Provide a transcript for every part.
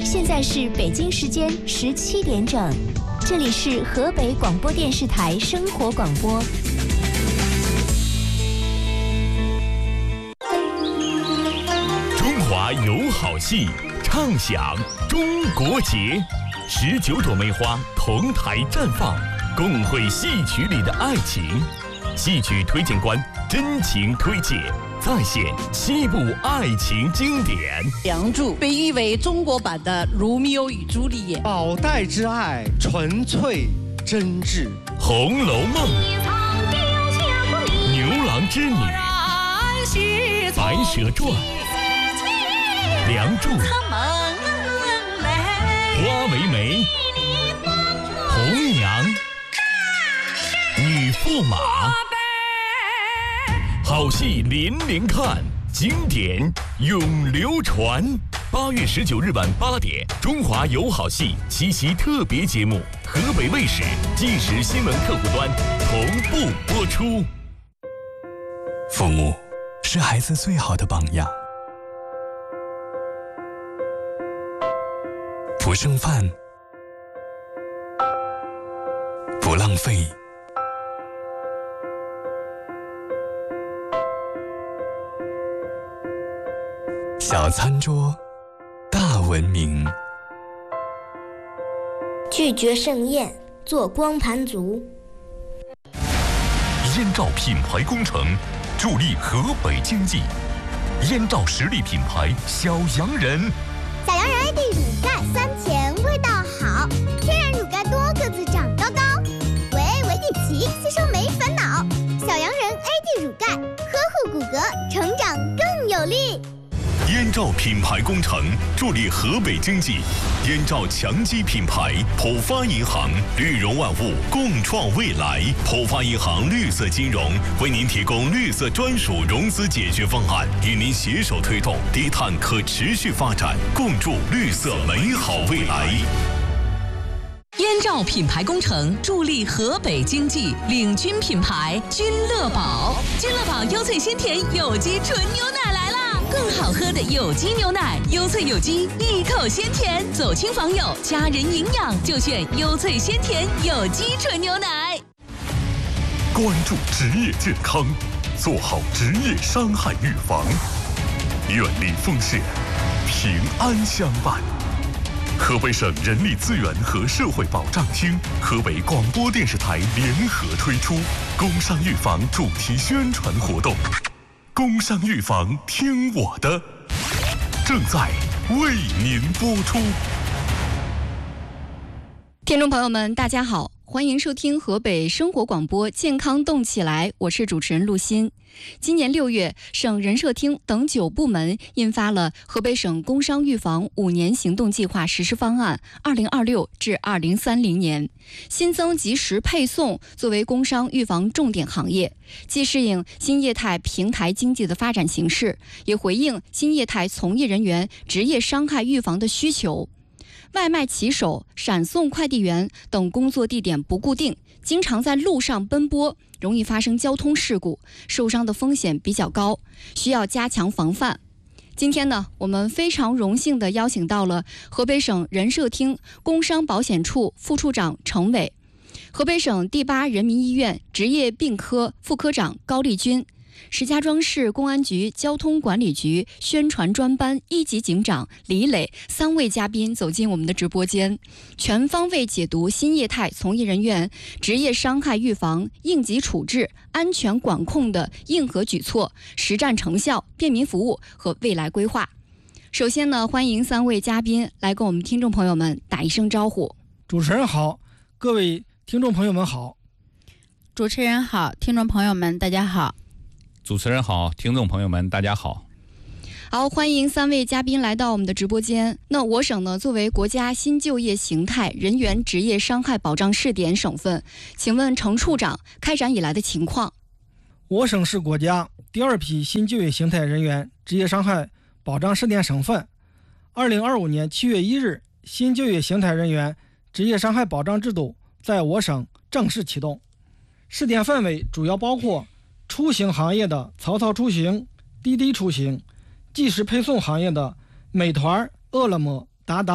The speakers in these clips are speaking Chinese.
现在是北京时间17点整，这里是河北广播电视台生活广播。 中华有好戏，畅享中国节，19朵梅花同台绽放，共绘戏曲里的爱情。戏曲推荐官真情推介，再现7部爱情经典。 《梁祝》被誉为中国版的《罗密欧与朱丽叶》， 宝黛之爱纯粹真挚，《 红楼梦》牛郎织女，《白蛇传》《梁祝》花为媒，红娘，女驸马，好戏连连看，经典永流传。8月19日晚8点，中华有好戏7期特别节目，河北卫视即时新闻客户端同步播出。 父母是孩子最好的榜样，不剩饭，不浪费，小餐桌，大文明。 拒绝盛宴，做光盘族。 燕赵品牌工程助力河北经济。燕赵实力品牌小洋人， 小洋人 AD 乳钙酸甜味道好，天然乳钙多个子长高高，维 A 维 D 齐，吸收没烦恼。小洋人 AD 乳钙，呵护骨骼，成长更有力。 燕赵品牌工程助力河北经济。燕赵强基品牌，浦发银行，绿融万物，共创未来。浦发银行绿色金融为您提供绿色专属融资解决方案，与您携手推动低碳可持续发展，共筑绿色美好未来。 燕赵品牌工程助力河北经济，领军品牌君乐宝。君乐宝优萃鲜甜有机纯牛奶来啦！更好喝的有机牛奶，优萃有机，一口鲜甜，走亲访友，家人营养就选优萃鲜甜有机纯牛奶。 关注职业健康，做好职业伤害预防，远离风险，平安相伴。河北省人力资源和社会保障厅、河北广播电视台联合推出工伤预防主题宣传活动。工伤预防听我的，正在为您播出。 听众朋友们大家好，欢迎收听河北生活广播健康动起来，我是主持人陆欣。今年6月，省人社厅等9部门印发了河北省工伤预防5年行动计划实施方案2026至2030年，新增及时配送作为工伤预防重点行业，既适应新业态平台经济的发展形势，也回应新业态从业人员职业伤害预防的需求。外卖骑手、闪送快递员等工作地点不固定，经常在路上奔波，容易发生交通事故，受伤的风险比较高，需要加强防范。今天呢，我们非常荣幸地邀请到了河北省人社厅工伤保险处副处长程伟，河北省第8人民医院职业病科副科长高丽君，石家庄市公安局交通管理局宣传专班1级警长李磊3位嘉宾走进我们的直播间，全方位解读新业态从业人员职业伤害预防、应急处置、安全管控的硬核举措、实战成效、便民服务和未来规划。首先呢，欢迎3位嘉宾来跟我们听众朋友们打一声招呼。 主持人好，各位听众朋友们好。 主持人好，听众朋友们大家好。 主持人好，听众朋友们大家好。 好，欢迎3位嘉宾来到我们的直播间。那我省呢，作为国家新就业形态人员职业伤害保障试点省份，请问程处长开展以来的情况？ 我省是国家第2批新就业形态人员职业伤害保障试点省份。2025年7月1日，新就业形态人员职业伤害保障制度在我省正式启动。试点范围主要包括出行行业的曹操出行、滴滴出行，即时配送行业的美团、饿了么、达达、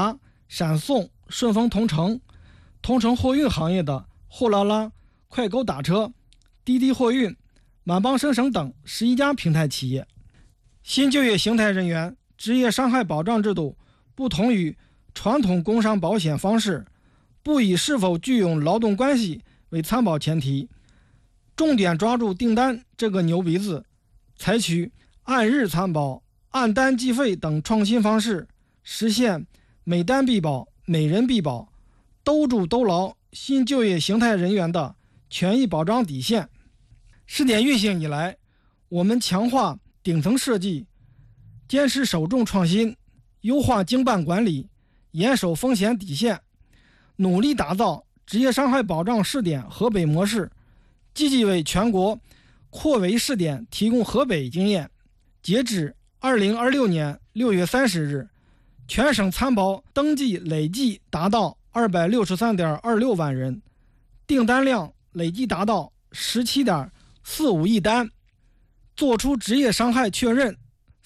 闪送、顺丰同城、同城货运行业的货拉拉、快狗打车、滴滴货运、满帮生省等11家平台企业。新就业形态人员职业伤害保障制度不同于传统工伤保险方式，不以是否具有劳动关系为参保前提，重点抓住订单这个牛鼻子，采取按日参保、按单计费等创新方式，实现每单必保、每人必保，兜住兜牢新就业形态人员的权益保障底线。试点运行以来，我们强化顶层设计，坚持首重创新，优化经办管理，严守风险底线，努力打造职业伤害保障试点河北模式，积极为全国扩围试点提供河北经验。截止2026年6月30日，全省参保登记累计达到263.26万人，订单量累计达到17.45亿单，做出职业伤害确认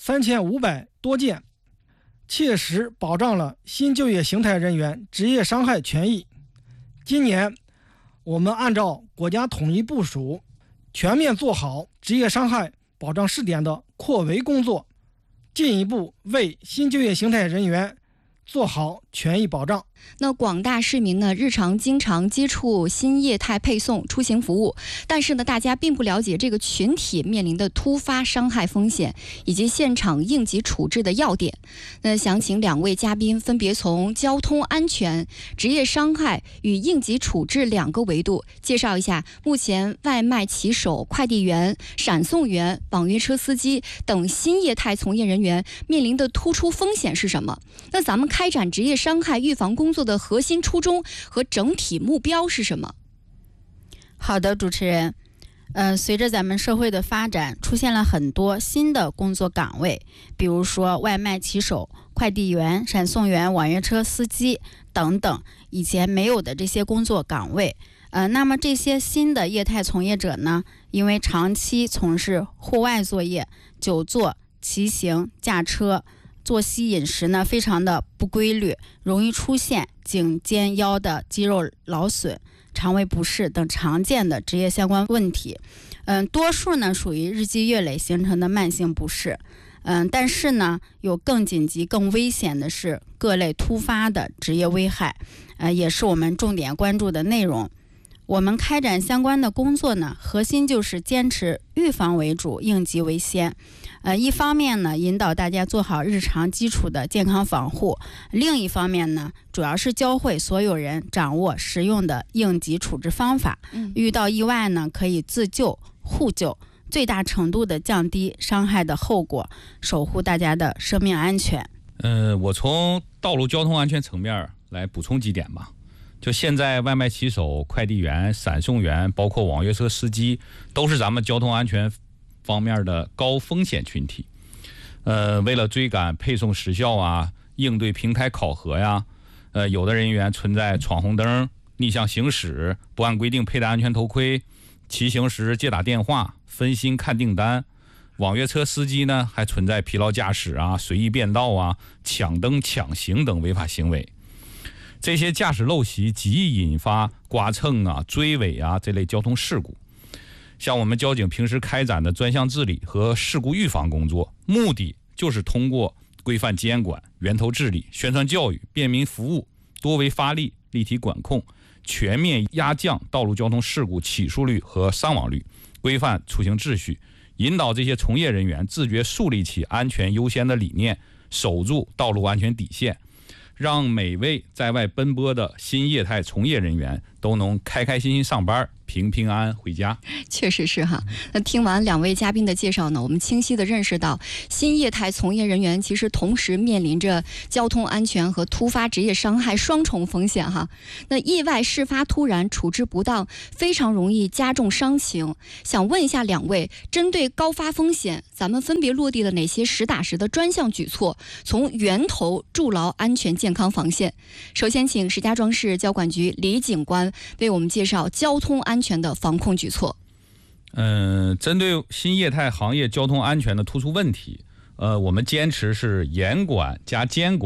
3500多件，切实保障了新就业形态人员职业伤害权益。今年，我们按照国家统一部署，全面做好职业伤害保障试点的扩围工作，进一步为新就业形态人员做好权益保障。 那广大市民呢，日常经常接触新业态配送出行服务，但是呢，大家并不了解这个群体面临的突发伤害风险以及现场应急处置的要点。那想请两位嘉宾分别从交通安全、职业伤害与应急处置两个维度介绍一下目前外卖骑手、快递员、闪送员、网约车司机等新业态从业人员面临的突出风险是什么？那咱们开展职业伤害预防工作的核心初衷和整体目标是什么？ 好的，主持人，随着咱们社会的发展，出现了很多新的工作岗位，比如说外卖骑手、快递员、闪送员、网约车司机等等，以前没有的这些工作岗位。那么这些新的业态从业者呢，因为长期从事户外作业、久坐、骑行、驾车，作息饮食呢非常的不规律，容易出现颈肩腰的肌肉劳损、肠胃不适等常见的职业相关问题。多数呢属于日积月累形成的慢性不适。但是呢，有更紧急、更危险的是各类突发的职业危害，也是我们重点关注的内容。我们开展相关的工作呢，核心就是坚持预防为主，应急为先。一方面呢，引导大家做好日常基础的健康防护；另一方面呢，主要是教会所有人掌握实用的应急处置方法。遇到意外呢，可以自救、互救，最大程度的降低伤害的后果，守护大家的生命安全。 我从道路交通安全层面来补充几点吧。就现在外卖骑手、快递员、闪送员，包括网约车司机，都是咱们交通安全方面的高风险群体。为了追赶配送时效啊，应对平台考核呀，有的人员存在闯红灯、逆向行驶、不按规定佩戴安全头盔、骑行时接打电话、分心看订单。网约车司机呢，还存在疲劳驾驶啊、随意变道啊、抢灯抢行等违法行为。这些驾驶陋习极易引发刮蹭啊、追尾啊这类交通事故。像我们交警平时开展的专项治理和事故预防工作，目的就是通过规范监管、源头治理、宣传教育、便民服务、多维发力、立体管控，全面压降道路交通事故起诉率和伤亡率，规范出行秩序，引导这些从业人员自觉树立起安全优先的理念，守住道路安全底线，让每位在外奔波的新业态从业人员都能开开心心上班，平平安安回家。 确实是哈。那听完两位嘉宾的介绍呢，我们清晰地认识到，新业态从业人员其实同时面临着交通安全和突发职业伤害双重风险哈。那意外事发突然，处置不当，非常容易加重伤情。想问一下两位，针对高发风险，咱们分别落地了哪些实打实的专项举措，从源头筑牢安全健康防线？首先，请石家庄市交管局李警官为我们介绍交通安全的防控举措。 针对新业态行业交通安全的突出问题，我们坚持是严管加监管，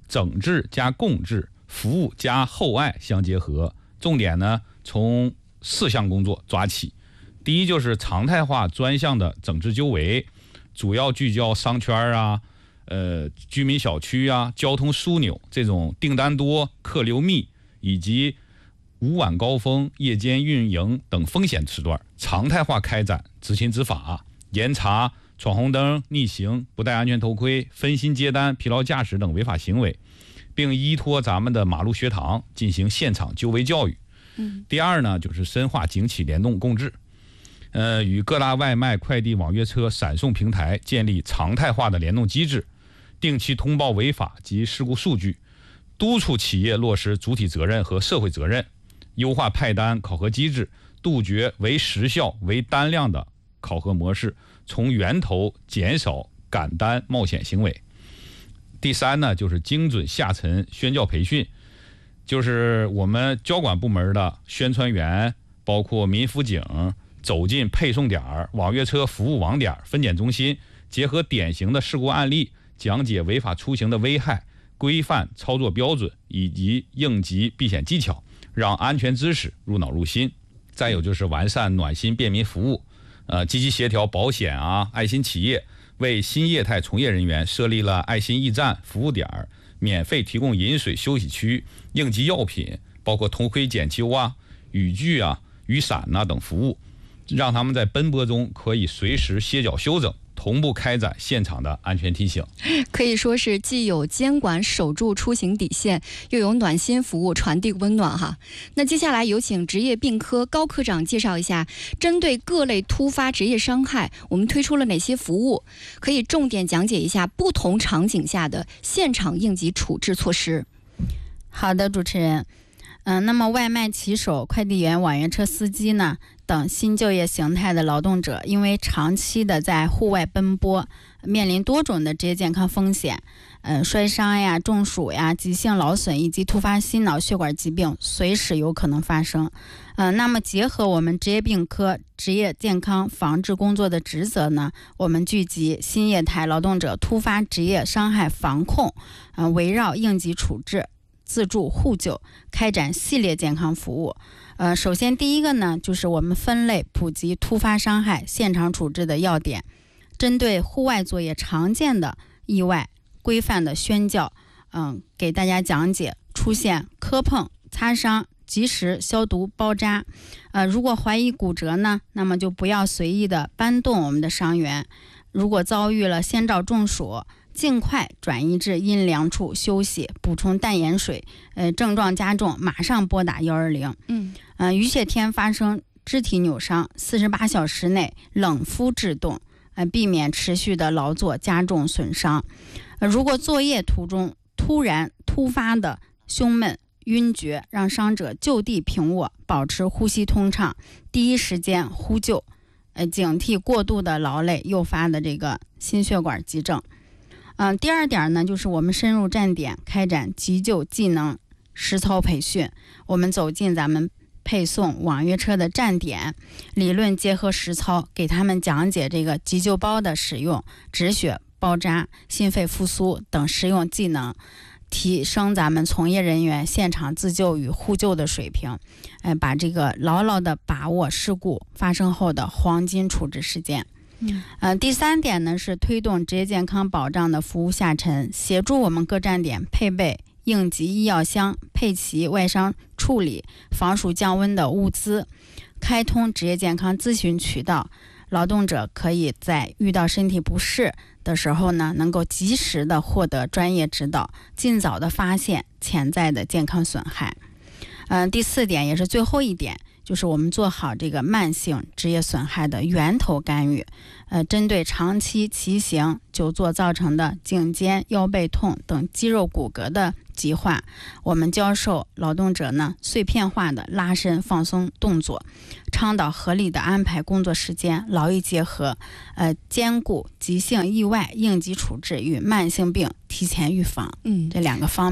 整治加共治、服务加厚爱相结合，重点呢从4项工作抓起。第一就是常态化专项的整治纠围，主要聚焦商圈啊、居民小区啊、交通枢纽这种订单多、客流密以及午晚高峰、夜间运营等风险时段，常态化开展执勤执法，严查闯红灯、逆行、不戴安全头盔、分心接单、疲劳驾驶等违法行为，并依托咱们的马路学堂进行现场纠围教育。第二呢，就是深化警企联动共治，与各大外卖、快递、网约车闪送平台建立常态化的联动机制，定期通报违法及事故数据，督促企业落实主体责任和社会责任，优化派单考核机制，杜绝唯时效唯单量的考核模式，从源头减少赶单冒险行为。第三呢，就是精准下沉宣教培训，就是我们交管部门的宣传员，包括民辅警走进配送点、网约车服务网点、分拣中心，结合典型的事故案例，讲解违法出行的危害、规范操作标准以及应急避险技巧，让安全知识入脑入心。再有就是完善暖心便民服务，积极协调保险啊、爱心企业，为新业态从业人员设立了爱心驿站服务点，免费提供饮水休息区、应急药品，包括头盔检修啊、雨具啊、雨伞啊等服务，让他们在奔波中可以随时歇脚休整，同步开展现场的安全提醒。 可以说是既有监管守住出行底线，又有暖心服务传递温暖哈。那接下来有请职业病科高科长介绍一下，针对各类突发职业伤害，我们推出了哪些服务？可以重点讲解一下不同场景下的现场应急处置措施。 好的，主持人。那么外卖骑手、快递员、网约车司机呢等新就业形态的劳动者，因为长期的在户外奔波，面临多种的职业健康风险，摔伤呀、中暑呀、急性劳损以及突发心脑血管疾病随时有可能发生。那么结合我们职业病科职业健康防治工作的职责呢，我们聚集新业态劳动者突发职业伤害防控，围绕应急处置、自助互救开展系列健康服务。首先第一个呢，就是我们分类普及突发伤害现场处置的要点，针对户外作业常见的意外规范的宣教，给大家讲解出现磕碰、擦伤及时消毒包扎。如果怀疑骨折呢，那么就不要随意的搬动我们的伤员。如果遭遇了先兆中暑，尽快转移至阴凉处休息，补充淡盐水。症状加重，马上拨打120。雨雪天发生肢体扭伤，48小时内冷敷制冻，避免持续的劳作加重损伤。如果作业途中突发的胸闷、晕厥，让伤者就地平卧，保持呼吸通畅，第一时间呼救，警惕过度的劳累诱发的这个心血管急症。第二点呢，就是我们深入站点开展急救技能实操培训。我们走进咱们配送网约车的站点，理论结合实操，给他们讲解这个急救包的使用、止血、包扎、心肺复苏等实用技能，提升咱们从业人员现场自救与互救的水平，把这个牢牢的把握事故发生后的黄金处置时间。第三点呢，是推动职业健康保障的服务下沉，协助我们各站点配备应急医药箱，配齐外伤处理、防暑降温的物资，开通职业健康咨询渠道。劳动者可以在遇到身体不适的时候呢，能够及时的获得专业指导，尽早的发现潜在的健康损害。第四点也是最后一点，就是我们做好这个慢性职业损害的源头干预。针对长期骑行、久坐造成的颈肩、腰背痛等肌肉骨骼的疾患，我们教授劳动者呢碎片化的拉伸放松动作，倡导合理的安排工作时间，劳逸结合，兼顾急性意外应急处置与慢性病提前预防这两个方面。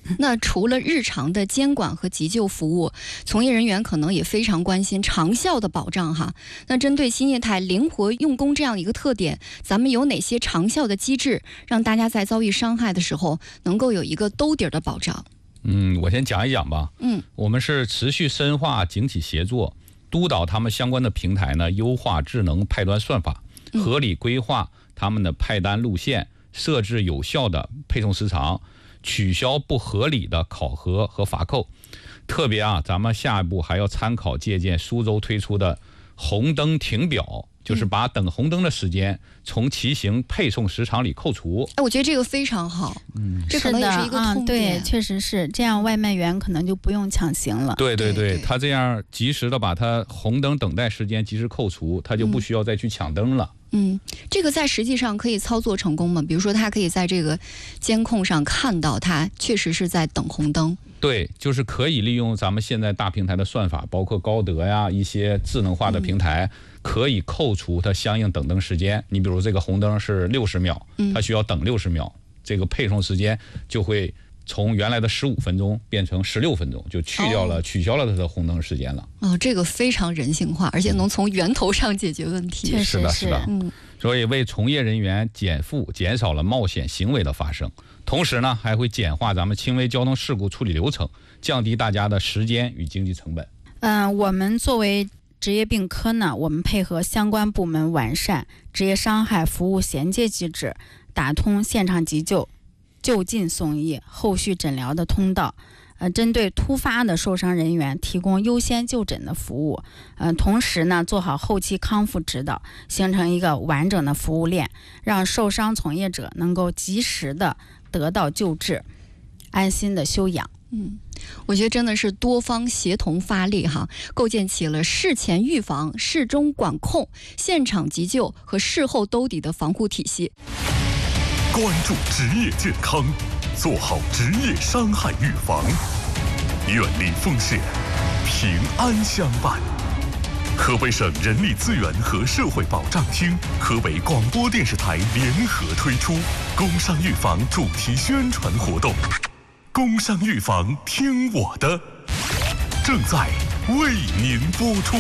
那除了日常的监管和急救服务，从业人员可能也非常关心长效的保障哈。那针对新业态灵活用工这样一个特点，咱们有哪些长效的机制，让大家在遭遇伤害的时候能够有一个兜底的保障？ 我先讲一讲吧。我们是持续深化警企协作，督导他们相关的平台呢，优化智能派单算法，合理规划他们的派单路线，设置有效的配送时长，取消不合理的考核和罚扣。特别咱们下一步还要参考借鉴苏州推出的红灯停表，就是把等红灯的时间从骑行配送时长里扣除。 我觉得这个非常好。这可能也是一个痛点。 对，确实是这样，外卖员可能就不用抢行了。 对，他这样及时的把他红灯等待时间及时扣除，他就不需要再去抢灯了。 这个在实际上可以操作成功吗？比如说他可以在这个监控上看到他确实是在等红灯。 对，就是可以利用咱们现在大平台的算法，包括高德呀一些智能化的平台，可以扣除它相应等灯时间。你比如这个红灯是60秒，它需要等60秒，这个配送时间就会从原来的15分钟变成16分钟，就取消了它的红灯时间了。 这个非常人性化，而且能从源头上解决问题。 是的。所以为从业人员减负，减少了冒险行为的发生，同时呢还会简化咱们轻微交通事故处理流程，降低大家的时间与经济成本。 我们作为职业病科呢，我们配合相关部门完善职业伤害服务衔接机制，打通现场急救、就近送医、后续诊疗的通道。针对突发的受伤人员提供优先就诊的服务，同时呢做好后期康复指导，形成一个完整的服务链，让受伤从业者能够及时的得到救治，安心的休养。 我觉得真的是多方协同发力哈，构建起了事前预防、事中管控、现场急救和事后兜底的防护体系。 关注职业健康，做好职业伤害预防，远离风险，平安相伴。河北省人力资源和社会保障厅、河北广播电视台联合推出工伤预防主题宣传活动。工伤预防听我的，正在为您播出。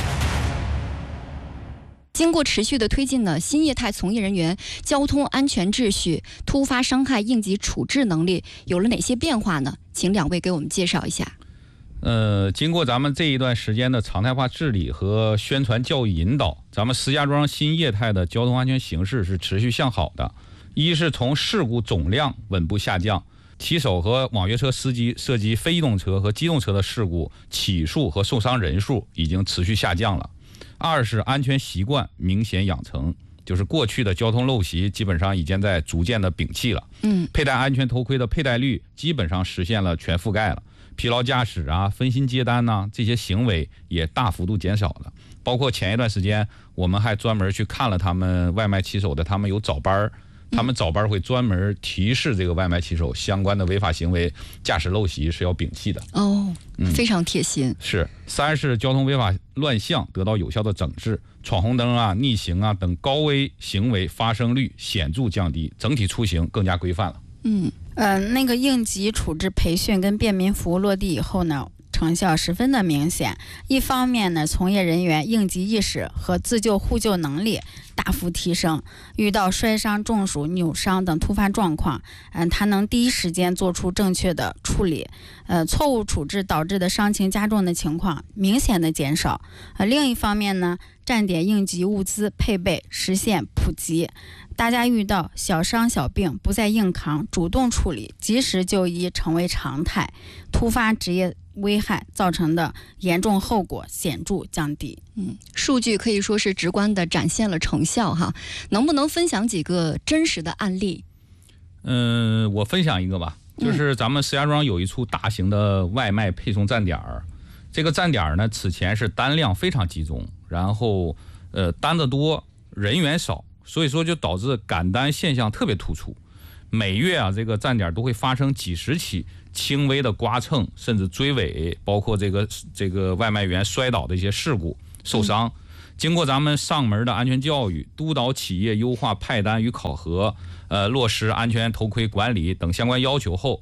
经过持续的推进呢，新业态从业人员交通安全秩序、突发伤害应急处置能力有了哪些变化呢？请两位给我们介绍一下。 经过咱们这一段时间的常态化治理和宣传教育引导，咱们石家庄新业态的交通安全形势是持续向好的。一是从事故总量稳步下降，骑手和网约车司机涉及非机动车和机动车的事故起数和受伤人数已经持续下降了。二是安全习惯明显养成，就是过去的交通陋习基本上已经在逐渐的摒弃了。佩戴安全头盔的佩戴率基本上实现了全覆盖了。疲劳驾驶分心接单这些行为也大幅度减少了。包括前一段时间我们还专门去看了他们外卖骑手的，他们有早班，他们早班会专门提示这个外卖骑手相关的违法行为、驾驶陋习是要摒弃的。 非常贴心。 是。三是交通违法乱象得到有效的整治，闯红灯逆行等高危行为发生率显著降低，整体出行更加规范了。 那个应急处置培训跟便民服务落地以后呢，成效十分的明显。一方面呢，从业人员应急意识和自救互救能力大幅提升，遇到摔伤、中暑、扭伤等突发状况，他能第一时间做出正确的处理，错误处置导致的伤情加重的情况明显的减少。另一方面呢，站点应急物资配备实现普及，大家遇到小伤小病不再硬扛，主动处理，及时就医成为常态，突发职业危害造成的严重后果显著降低。 数据可以说是直观的展现了成效哈。能不能分享几个真实的案例？ 我分享一个吧，就是咱们石家庄有一处大型的外卖配送站点，这个站点呢，此前是单量非常集中，然后单子多，人员少，所以说就导致赶单现象特别突出。每月这个站点都会发生几十起轻微的刮蹭甚至追尾，包括这个外卖员摔倒的一些事故受伤。经过咱们上门的安全教育，督导企业优化派单与考核，落实安全头盔管理等相关要求后，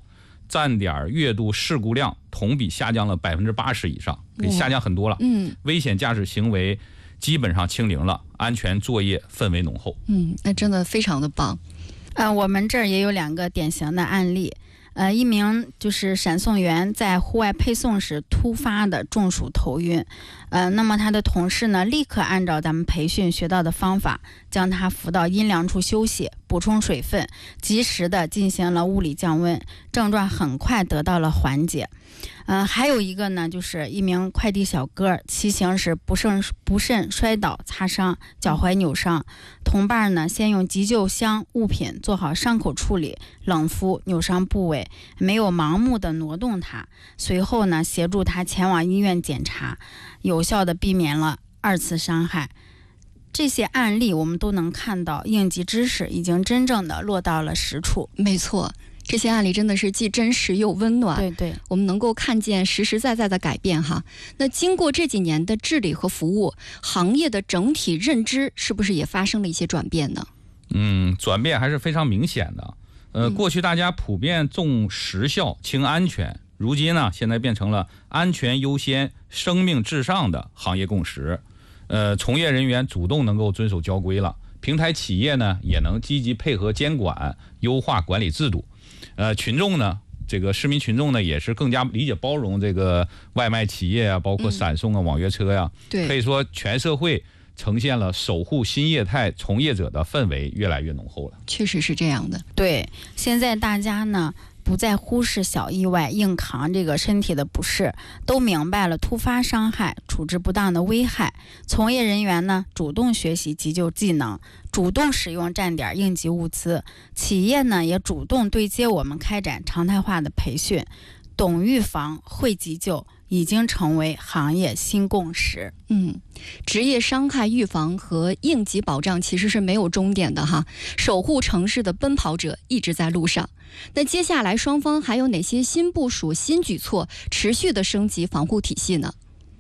站点月度事故量同比下降了80%以上，给下降很多了。危险驾驶行为基本上清零了，安全作业氛围浓厚。 那真的非常的棒。 我们这儿也有2个典型的案例。一名就是闪送员在户外配送时突发的中暑头晕，那么他的同事呢立刻按照咱们培训学到的方法，将他扶到阴凉处休息，补充水分，及时的进行了物理降温，症状很快得到了缓解。还有一个呢，就是一名快递小哥骑行时不慎摔倒擦伤，脚踝扭伤，同伴呢先用急救箱物品做好伤口处理，冷敷扭伤部位，没有盲目的挪动它，随后呢协助他前往医院检查，有效的避免了2次伤害。这些案例我们都能看到，应急知识已经真正的落到了实处。 没错，这些案例真的是既真实又温暖。 对， 我们能够看见实实在在的改变哈。那经过这几年的治理和服务，行业的整体认知是不是也发生了一些转变呢？ 转变还是非常明显的。过去大家普遍重时效轻安全，如今呢现在变成了安全优先、生命至上的行业共识。从业人员主动能够遵守交规了，平台企业呢也能积极配合监管，优化管理制度。群众呢，这个市民群众呢也是更加理解包容这个外卖企业啊，包括闪送啊、网约车呀。 对， 可以说全社会呈现了守护新业态从业者的氛围越来越浓厚了。 确实是这样的。 对，现在大家呢不再忽视小意外，硬扛这个身体的不适，都明白了突发伤害处置不当的危害。从业人员呢主动学习急救技能，主动使用站点应急物资，企业呢也主动对接我们开展常态化的培训，懂预防会急救已经成为行业新共识。 职业伤害预防和应急保障其实是没有终点的哈，守护城市的奔跑者一直在路上。那接下来双方还有哪些新部署、新举措，持续的升级防护体系呢？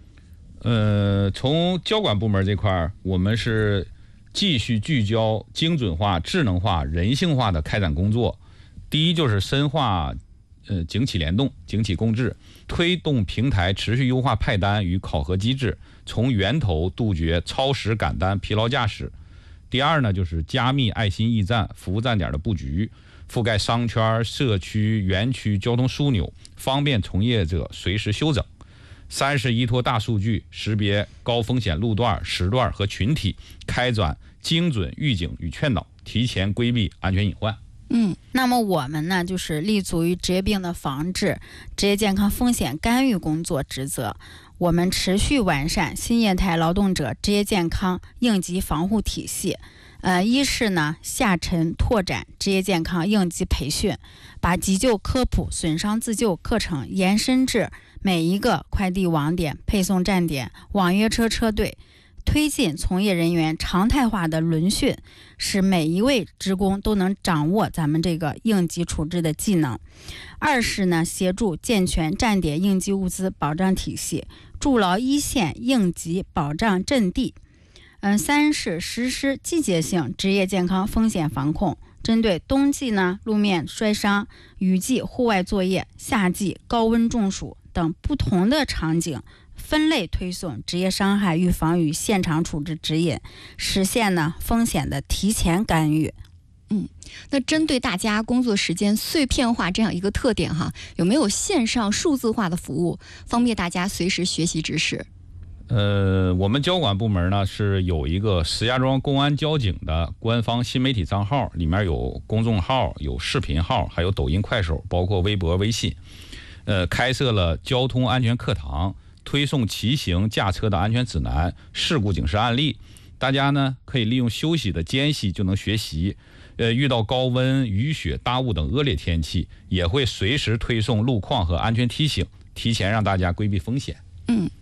从交管部门这块，我们是继续聚焦精准化、智能化、人性化的开展工作。第一就是深化警企联动、警企共治，推动平台持续优化派单与考核机制，从源头杜绝超时赶单、疲劳驾驶。第二呢，就是加密爱心驿站、服务站点的布局，覆盖商圈、社区、园区交通枢纽，方便从业者随时休整。3是依托大数据识别高风险路段、时段和群体，开展精准预警与劝导，提前规避安全隐患。 那么我们呢，就是立足于职业病的防治、职业健康风险干预工作职责。我们持续完善新业态劳动者职业健康应急防护体系。一是呢，下沉拓展职业健康应急培训，把急救科普、损伤自救课程延伸至每一个快递网点、配送站点、网约车车队，推进从业人员常态化的轮训，使每一位职工都能掌握咱们这个应急处置的技能。二是呢，协助健全站点应急物资保障体系，筑牢一线应急保障阵地。3是实施季节性职业健康风险防控，针对冬季呢路面摔伤、雨季户外作业、夏季高温中暑等不同的场景，分类推送职业伤害预防与现场处置指引，实现呢风险的提前干预。 那针对大家工作时间碎片化这样一个特点哈，有没有线上数字化的服务，方便大家随时学习知识？ 我们交管部门呢是有一个石家庄公安交警的官方新媒体账号，里面有公众号、有视频号，还有抖音、快手，包括微博、微信。开设了交通安全课堂，推送骑行驾车的安全指南、事故警示案例，大家呢可以利用休息的间隙就能学习。遇到高温、雨雪、大雾等恶劣天气，也会随时推送路况和安全提醒，提前让大家规避风险。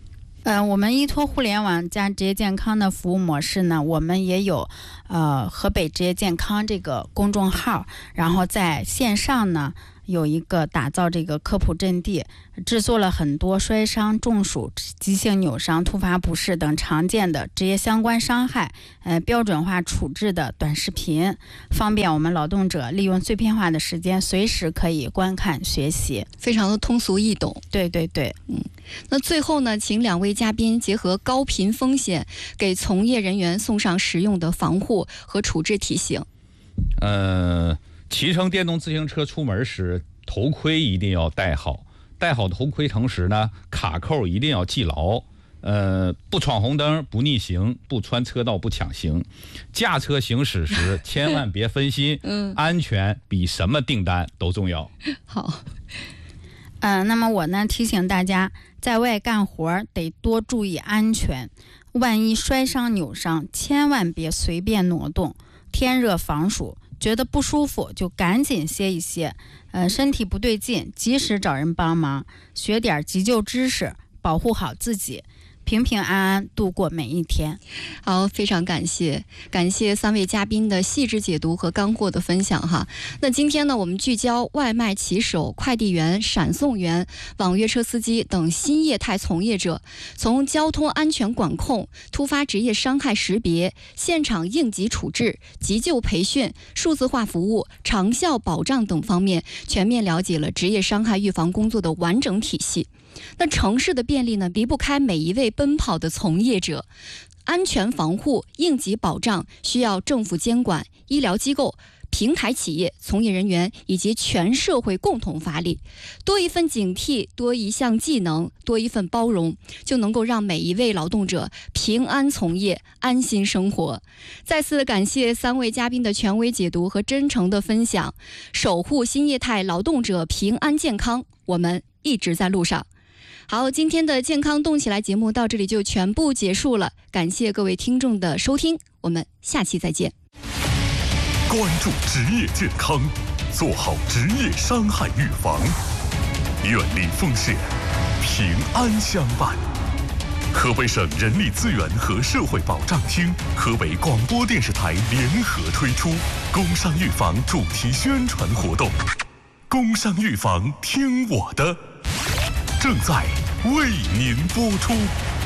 我们依托互联网加职业健康的服务模式呢，我们也有河北职业健康这个公众号，然后在线上呢有一个打造这个科普阵地，制作了很多摔伤、中暑、急性扭伤、突发不适等常见的职业相关伤害标准化处置的短视频，方便我们劳动者利用碎片化的时间随时可以观看学习， 非常的通俗易懂。 对对对， 那最后呢，请2位嘉宾结合高频风险，给从业人员送上实用的防护和处置提醒。 骑乘电动自行车出门时，头盔一定要戴好。戴好头盔同时呢，卡扣一定要系牢。不闯红灯，不逆行，不穿车道，不抢行。驾车行驶时千万别分心，安全比什么订单都重要。 好。 那么我呢提醒大家，在外干活得多注意安全，万一摔伤扭伤，千万别随便挪动。天热防暑，觉得不舒服就赶紧歇一歇，身体不对劲及时找人帮忙，学点急救知识，保护好自己，平平安安度过每一天。 好，非常感谢3位嘉宾的细致解读和干货的分享哈。那今天呢，我们聚焦外卖骑手、快递员、闪送员、网约车司机等新业态从业者，从交通安全管控、突发职业伤害识别、现场应急处置、急救培训、数字化服务、长效保障等方面，全面了解了职业伤害预防工作的完整体系。那城市的便利呢，离不开每一位奔跑的从业者。安全防护、应急保障需要政府监管、医疗机构、平台企业、从业人员以及全社会共同发力。多一份警惕，多一项技能，多一份包容，就能够让每一位劳动者平安从业，安心生活。再次感谢3位嘉宾的权威解读和真诚的分享，守护新业态劳动者平安健康，我们一直在路上。好，今天的健康动起来节目到这里就全部结束了，感谢各位听众的收听，我们下期再见。 关注职业健康，做好职业伤害预防，远离风险，平安相伴。河北省人力资源和社会保障厅、河北广播电视台联合推出工伤预防主题宣传活动，工伤预防听我的，正在为您播出。